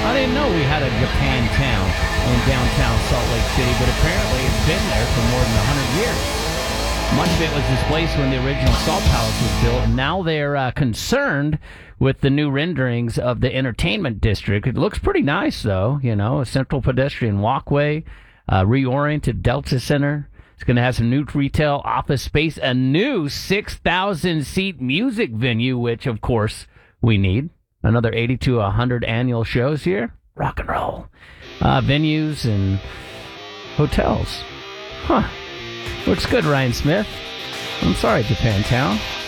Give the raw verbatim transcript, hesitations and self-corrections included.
I didn't know we had a Japan town in downtown Salt Lake City, but apparently it's been there for more than one hundred years. Much of it was displaced when the original Salt Palace was built, and now they're uh, concerned with the new renderings of the entertainment district. It looks pretty nice, though, you know, a central pedestrian walkway, uh, reoriented Delta Center. It's going to have some new retail office space, a new six thousand seat music venue, which, of course, we need. Another eighty to one hundred annual shows here. Rock and roll. Uh, venues and hotels. Huh. Looks good, Ryan Smith. I'm sorry, Japantown.